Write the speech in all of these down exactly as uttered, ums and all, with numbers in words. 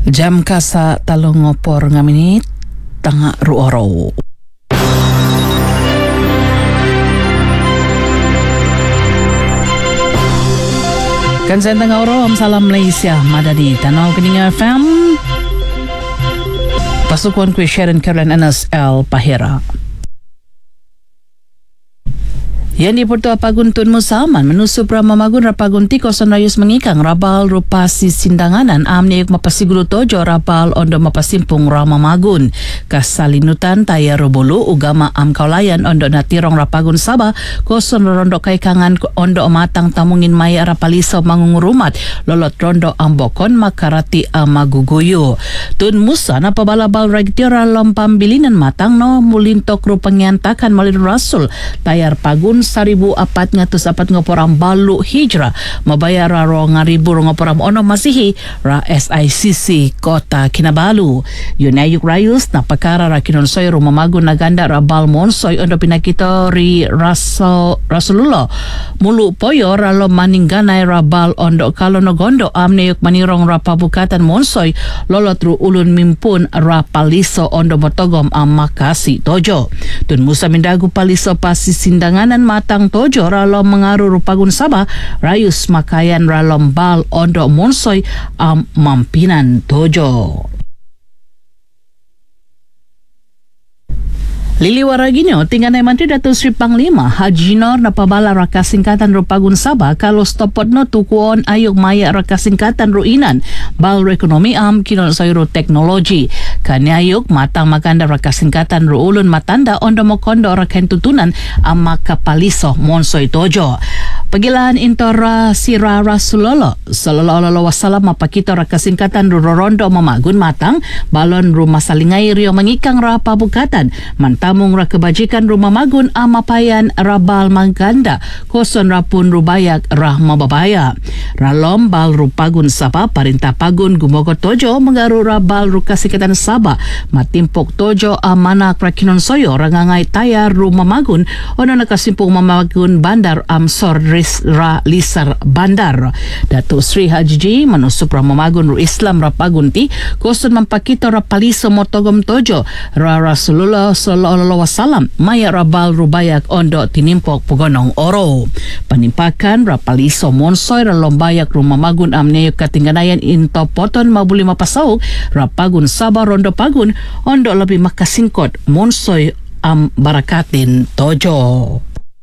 Jam kasa talong ngopor nga minit tanga ruoro. Kansen tanga oro am salam Malaysia madani tanaw kininga F M. Pasukuan ko Sharon Caroline Anas L Pahira. Yan di porto apaguntun mo saman menusuk ramamagun rapagunti kosan rayus mengikang rabal rupa si sindanganan amne yuk mapasiguro tojo rabal ondo mapasimpung ramamagun kasalinutan taya robolo ugama am kaulayan ondo natirong rapagun saba kosan rondo kaikangan ondo matang tamungin maya rapaliso mangungurumat lolot rondo ambokon makarati amaguguyo tun musa na pabalabal ragtira lompambilinan matang no mulintok rupangyantakan malin rasul tayar pagun seribu apat ngatus apat ngoporam balu hijrah mabayar ro ngaribu ngoporam ono masihi ra S I C C Kota Kinabalu yunayuk rayus na pakara ra kinonsoy rumamagun na ganda ra balmonsoy ondo pinakito ri raso rasulullah mulu poyo ra lo maningganay ra bal ondo kalonogondo amneyuk manirong ra pabukatan monsoy lolot ru ulun mimpun ra paliso ondo motogom am makasi tojo tun musa mindagu paliso pasi sindanganan matang tojo ralom mengaru rupagun saba rayus makayan ralom bal ondo monsoy am mampinan tojo. Lili Waraginyo, tingganay Menteri Datuk Seri Panglima Haji Nor na pabala rakasingkatan rupagun saba kalau stopot no tukuon ayuk maya rakasingkatan ruinan bal ekonomi am kinon sayuro teknologi kani ayuk matang maganda rakasingkatan ruulun matanda ondo mokondo raken tutunan am makapaliso monsoy tojo. Pagilaan intora sira rasulullah sallallahu alaihi wasallam mapakita rakasingkatan rorondo mamagun matang balon rumah salingai rio mengikang ra pabukatan mantamung ra kebajikan rumah magun amapayan rabal mangganda koson rapun rubayak rah mababaya ralom bal rupagun saba parintah pagun gumogot tojo mengaru rabal rukasikatan saba matimpok tojo amanak rakinon soyo rangangai tayar rumah magun ono nakasimpung mamagun bandar amsor ra lisar bandar Datuk Sri Haji menusuk ramamagun ru Islam rapagunti koson mampakito rapaliso motogom tojo ra Rasulullah sallallahu alaihi wasallam maya rabal rubayak ondo tinimpok pugonong oro panimpakan rapaliso monsoy ralombayak rumamagun amneyuk katingganayan into poton mabuli mapasauk rapagun sabar rondo pagun ondo lebih makasingkot monsoy am barakatin tojo.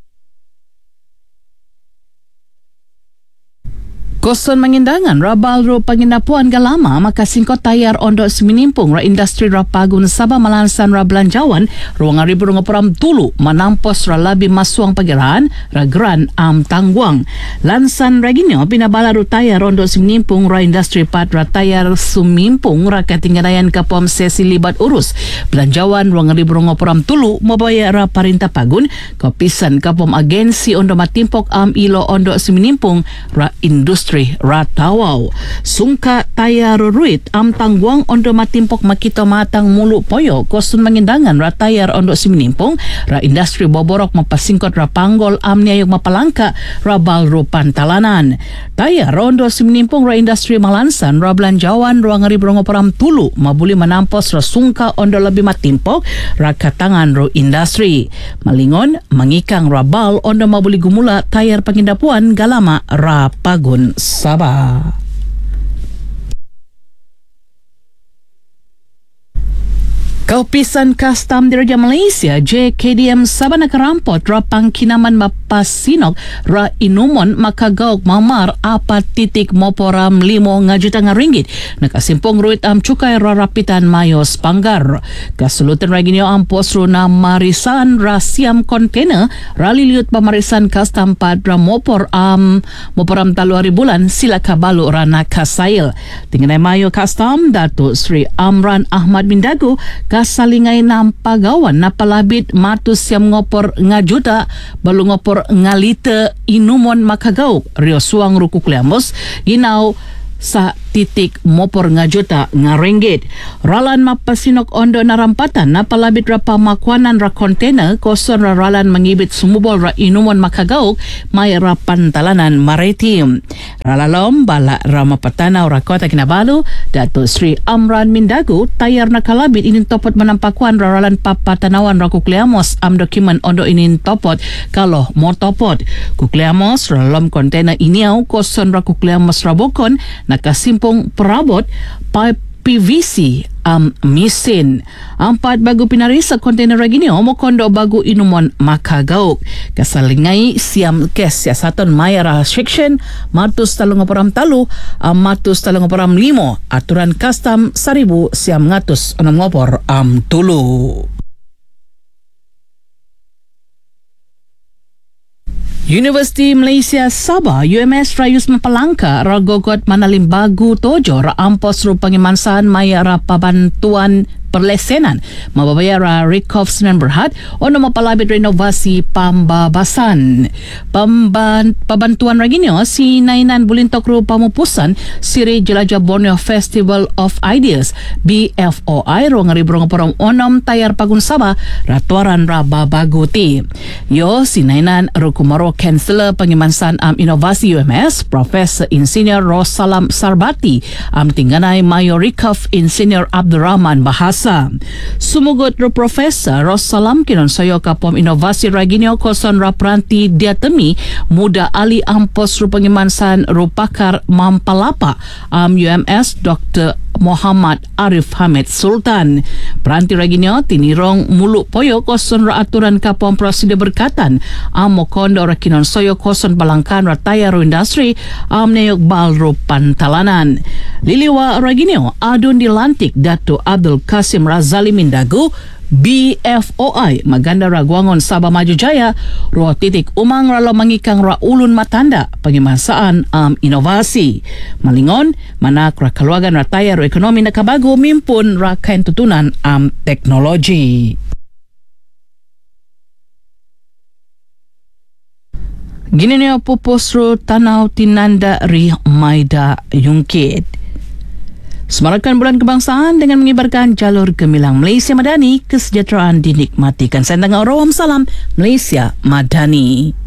Koson mangindangan rabal ro panginapuan galama makasingkot tayar ondo seminimpung ra industri rapagun saba malansan ra belanjawan ruang ribu ngoporam tulu manampos ra labi masuang pagirahan ra gran am tangguang lansan raginyo pinabala ro tayar ondo seminimpung ra industri pat ra tayar sumimpung ra katingganayan kapom sesi libat urus belanjawan ruang ribu ngoporam tulu mabaya ra parintah pagun kapisan kapom agensi ondo matimpok am ilo ondo seminimpung ra industri Ratawau sungka taya ruruit am tangguang ondo matimpok makito matang mulu poyo kosun mangindangan ratayar ondo siminimpong ra industri boborok mapasingkot ra panggol am niayog mapalangka ra balro pantalanan tayar ondo siminimpong ra industri malansan ra belanjawan ruang ribu ngoporam tulu mabuli manampos ra sungka ondo lebih matimpok ra katangan ro industri malingon mangikang rabal ondo mabuli gumula tayar pangindapuan galama ra pagun Sabah. Kaupisan Kastam Diraja Malaysia J K D M Sabah nakarampot rapang kinaman mapasinok ra inumon makagauk mamar apat titik moporam limo nga juta nga ringgit nakasimpong ruit am cukay ra rapitan mayos panggar kasulutan raginyo ang posro na marisan ra siam kontainer ra liliut pamarisan Kastam pad ra mopor am moporam taluari bulan sila kabalo ra nakasail tinganay mayo Kastam Datuk Sri Amran Ahmad Mindagu kasalingay ng pagawan na palabit matus siyam ngopor nga juta balu ngopor nga lite inumon makagaw rio suang rukukleamos ginaw sa titik mopor ngajuta ngaringgit. Ralan mapasinok ondo na rampatan na palabit ra pamakwanan ra kontena koson ra ralan mangibit sumubol ra inumon makagauk may ra pantalanan maritim. Ralalom bala ra mapatanaw ra Kota Kinabalu Dato Sri Amran Mindagu tayar na kalabit inin topot manampakwan ra ralan papatanawan ra kukleamos am dokumen ondo inin topot kalau motopot. Kukleamos ralam kontena iniaw koson ra kukleamos rabokon nakasimpong perabot pipe P V C am um, misin. Ampat bagu pinari sa kontainer ragini mokondo bagu inumon makagauk. Kasalingay siam kes siasaton maya restriction matus talong operam talu am matus talong operam limo aturan custom seribu siam ngatus onom ngopor am tulu. Universiti Malaysia Sabah U M S Rayus Mapalangka ragogot manalimbagu tojo ra ampos ru pangimansaan maya ra pabantuan perlesenan mababayar ra Recove's Berhad o na mapalabit renovasi pambabasan. Pamban, pabantuan raginyo si Nainan Bulintok ru pamupusan Siri Jelajah Borneo Festival of Ideas B F O I ro ngaribrong porong onom tayar pagunsaba ratuaran ra babaguti. Yo si Nainan ru kumaro Chancellor Pengimansan am Inovasi U M S Profesor Insinyur Rosalam Sarbati am tingganay Mayor Recove's Insinyur Abdurrahman Bahasa. Sumugot ro Profesor Rosalam kinonsayo kapom inovasi raginyo koson ra pranti diatemi muda ali ampos ro pengimansan ro pakar mampalapa am U M S Doktor Muhammad Arif Hamid Sultan. Pranti raginyo tinirong muluk poyo koson ra aturan kapom prosedur berkatan am mokondo ra kinonsayo koson balangkan ra tayar ro industri am neyok bal ro pantalanan. Liliwa raginyo adun dilantik Dato Abdul Kasim Razali Mindagu B F O I maganda ra guangon Sabah Maju Jaya ro titik umang ralo mangikang ra ulun matanda pangimasaan am um, inovasi malingon manak ra kaluagan ra tayar ro ekonomi nakabago mimpun ra kain tutunan am um, teknologi. Gini niya pupos ro tanaw tinanda ri Maida Yungkit. Semarakan bulan kebangsaan dengan mengibarkan jalur gemilang Malaysia Madani, kesejahteraan dinikmati. Kan saya dengar Rawam Salam Malaysia Madani.